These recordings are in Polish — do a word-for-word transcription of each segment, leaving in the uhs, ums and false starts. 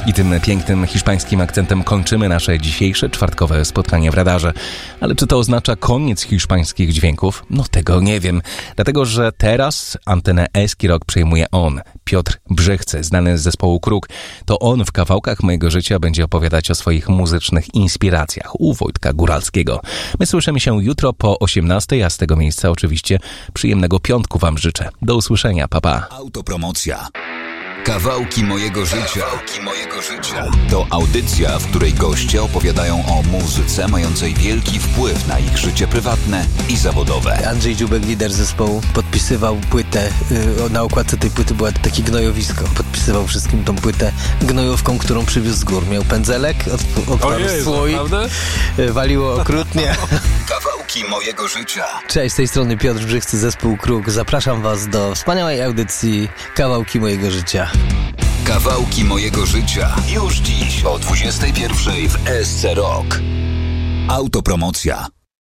I tym pięknym hiszpańskim akcentem kończymy nasze dzisiejsze czwartkowe spotkanie w radarze. Ale czy to oznacza koniec hiszpańskich dźwięków? No tego nie wiem. Dlatego, że teraz antenę Eski Rock przejmuje on, Piotr Brzychcy, znany z zespołu Kruk. To on w kawałkach mojego życia będzie opowiadać o swoich muzycznych inspiracjach u Wojtka Góralskiego. My słyszymy się jutro po osiemnastej, a z tego miejsca oczywiście przyjemnego piątku wam życzę. Do usłyszenia, pa pa. Autopromocja. Kawałki mojego życia. Kawałki mojego życia. To audycja, w której goście opowiadają o muzyce mającej wielki wpływ na ich życie prywatne i zawodowe. Andrzej Dziubek, lider zespołu, podpisywał płytę. Na okładce tej płyty było takie gnojowisko. Podpisywał wszystkim tą płytę gnojówką, którą przywiózł z gór. Miał pędzelek, odparł słoik, waliło okrutnie. Kawałki mojego życia. Cześć, z tej strony Piotr Brzychcy, zespół Kruk. Zapraszam was do wspaniałej audycji Kawałki mojego życia. Kawałki mojego życia. Już dziś o dwudziestej pierwszej w S C Rock. Autopromocja.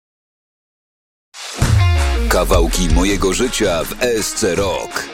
Kawałki mojego życia w S C Rock.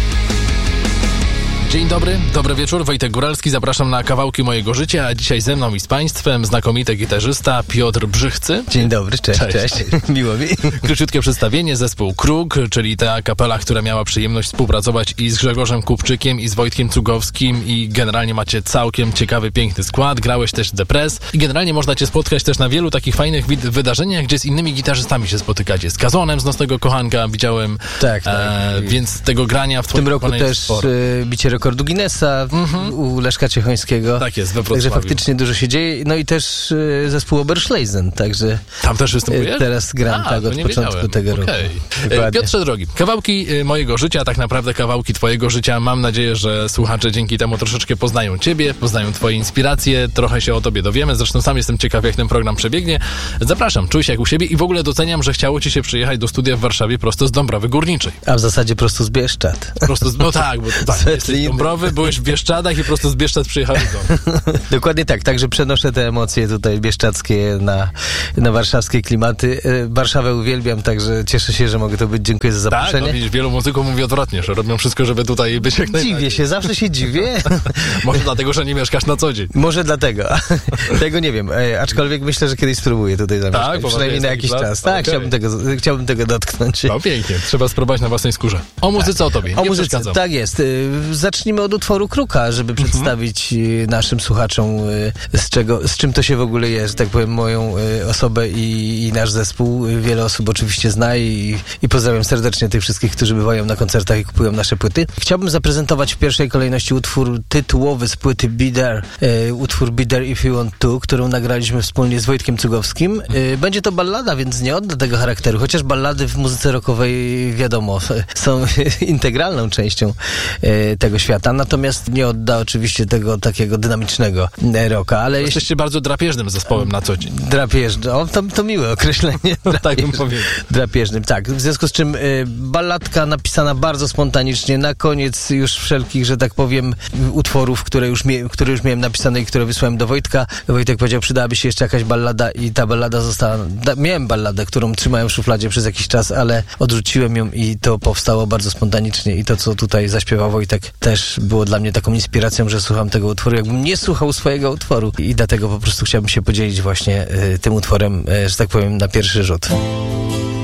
Dzień dobry, dobry wieczór, Wojtek Góralski, zapraszam na Kawałki mojego życia, a dzisiaj ze mną i z państwem znakomity gitarzysta Piotr Brzychcy. Dzień dobry, cześć, cześć, cześć. Miło mi. Króciutkie przedstawienie, zespół Kruk, czyli ta kapela, która miała przyjemność współpracować i z Grzegorzem Kupczykiem, i z Wojtkiem Cugowskim, i generalnie macie całkiem ciekawy, piękny skład, grałeś też The Press i generalnie można cię spotkać też na wielu takich fajnych wid- wydarzeniach, gdzie z innymi gitarzystami się spotykacie. Z Kazonem z Nocnego Kochanka widziałem, tak, tak. E, więc tego grania w W tym roku też y, bicie rekordu Guinnessa mm-hmm. u Leszka Ciechońskiego. Tak jest, we Wrocławiu. Także faktycznie dużo się dzieje. No i też y, zespół Oberschleisen, także... Tam też występujesz? Y, teraz gram, a, tak, od początku wiedziałem. tego okay. roku. Piotrze drogi, kawałki y, mojego życia, tak naprawdę kawałki twojego życia. Mam nadzieję, że słuchacze dzięki temu troszeczkę poznają ciebie, poznają twoje inspiracje, trochę się o tobie dowiemy. Zresztą sam jestem ciekaw, jak ten program przebiegnie. Zapraszam, czuj się jak u siebie i w ogóle doceniam, że chciało ci się przyjechać do studia w Warszawie prosto z Dąbrowy Górniczej. A w zasadzie prosto z Bieszczad. Prosto z, no tak, bo tak, jesteś Dąbrowy, byłeś w Bieszczadach i prosto z Bieszczad przyjechałeś do Dokładnie tak, także przenoszę te emocje tutaj bieszczadzkie na, na warszawskie klimaty. Warszawę uwielbiam, także cieszę się, że mogę to być. Dziękuję za zaproszenie. Tak, no widzisz, wielu muzyków mówi odwrotnie, że robią wszystko, żeby tutaj być jak najbardziej. Dziwię się, zawsze się dziwię. Może dlatego, że nie mieszkasz na co dzień. Może dlatego. Tego nie wiem, e, aczkolwiek myślę, że kiedyś spróbuję tutaj zamieszkać. Tak, przynajmniej na jakiś czas. czas. Tak, okay. chciałbym, tego, chciałbym tego dotknąć. No pięknie, trzeba spróbować na własnej skórze. O muzyce, tak. o tobie, nie O muzyce, przeszkadzam. Tak jest. Zacznijmy od utworu Kruka, żeby mhm. przedstawić naszym słuchaczom, z czego, z czym to się w ogóle jest, że tak powiem, moją osobę i, i nasz zespół. Wiele osób oczywiście zna i, i pozdrawiam serdecznie tych wszystkich, którzy bywają na koncertach i kupują nasze płyty. Chciałbym zaprezentować w pierwszej kolejności utwór tytułowy z płyty Be There, e, utwór Be There If You Want To, którą nagraliśmy wspólnie z Wojtkiem Cugowskim. E, będzie to ballada, więc nie odda tego charakteru, chociaż ballady w muzyce rockowej, wiadomo, są integralną częścią e, tego świata, natomiast nie odda oczywiście tego takiego dynamicznego rocka, ale... Jesteście bardzo drapieżnym zespołem na co dzień. Drapieżny, o, to, to miłe określenie. Tak bym powiedział. Drapieżnym, tak. W związku z czym y, balladka napisana bardzo spontanicznie, na koniec już wszelkich, że tak powiem, utworów, które już, mie- które już miałem napisane i które wysłałem do Wojtka. Wojtek powiedział, przydałaby się jeszcze jakaś ballada i ta ballada została... Da, miałem balladę, którą trzymałem w szufladzie przez jakiś czas, ale odrzuciłem ją i to powstało bardzo spontanicznie i to, co tutaj zaśpiewał Wojtek, też było dla mnie taką inspiracją, że słucham tego utworu, jakbym nie słuchał swojego utworu i dlatego po prostu chciałbym się podzielić właśnie y, tym utworem, y, że tak powiem, na pierwszy rzut.